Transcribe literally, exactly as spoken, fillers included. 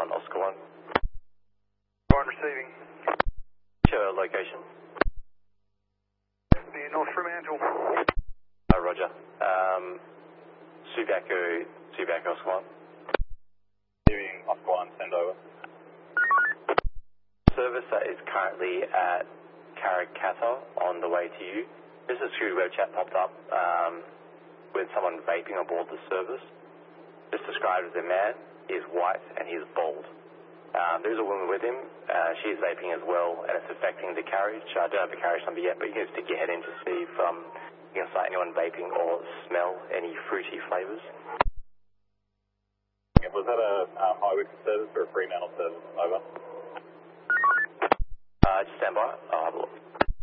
one, Oscar one. One receiving. Show location. Near North Fremantle. Uh, Roger. Um, Subiaco, Subiaco Oscar one. Giving Oscar one, send over. Service that is currently at Karrakatta on the way to you. This is a security web chat popped up um, with someone vaping aboard the service. Just described as a man, he is white and he is bald. Um, there's a woman with him, uh, she is vaping as well, and it's affecting the carriage. I don't have the carriage number yet, but you can stick your head in to see if um, you can sight anyone vaping or smell any fruity flavours. Was that a um, highway service or a Fremantle service? Over. Uh, just stand by, I'll have a look.